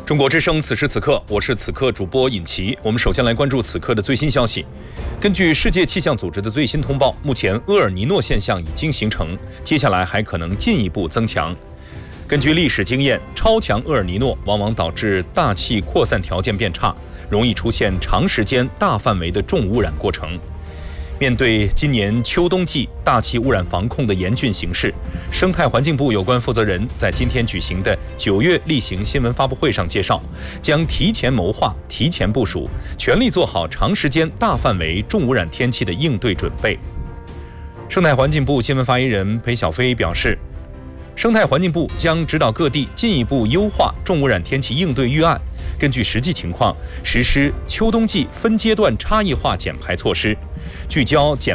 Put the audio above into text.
中国之声，此时此刻，我是此刻主播尹奇。我们首先来关注此刻的最新消息。根据世界气象组织的最新通报，目前厄尔尼诺现象已经形成，接下来还可能进一步增强。根据历史经验，超强厄尔尼诺往往导致大气扩散条件变差，容易出现长时间、大范围的重污染过程。面对今年秋冬季大气污染防控的严峻形势，生态环境部有关负责人在今天举行的9月例行新闻发布会上介绍，将提前谋划、提前部署，全力做好长时间、大范围重污染天气的应对准备。生态环境部新闻发言人裴晓飞表示，生态环境部将指导各地进一步优化重污染天气应对预案，根据实际情况实施秋冬季分阶段差异化减排措施，聚焦减